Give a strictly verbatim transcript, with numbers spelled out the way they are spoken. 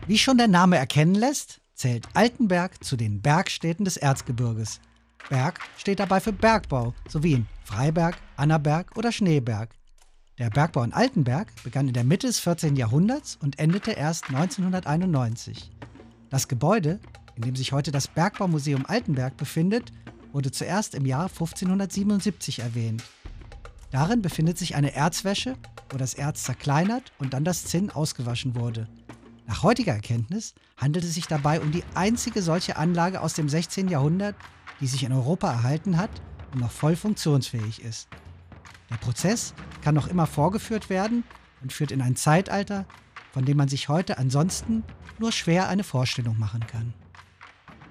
Wie schon der Name erkennen lässt, zählt Altenberg zu den Bergstädten des Erzgebirges. Berg steht dabei für Bergbau, so wie in Freiberg, Annaberg oder Schneeberg. Der Bergbau in Altenberg begann in der Mitte des vierzehnten Jahrhunderts und endete erst neunzehnhunderteinundneunzig. Das Gebäude, in dem sich heute das Bergbaumuseum Altenberg befindet, wurde zuerst im Jahr fünfzehnhundertsiebenundsiebzig erwähnt. Darin befindet sich eine Erzwäsche, wo das Erz zerkleinert und dann das Zinn ausgewaschen wurde. Nach heutiger Erkenntnis handelt es sich dabei um die einzige solche Anlage aus dem sechzehnten Jahrhundert, die sich in Europa erhalten hat und noch voll funktionsfähig ist. Der Prozess kann noch immer vorgeführt werden und führt in ein Zeitalter, von dem man sich heute ansonsten nur schwer eine Vorstellung machen kann.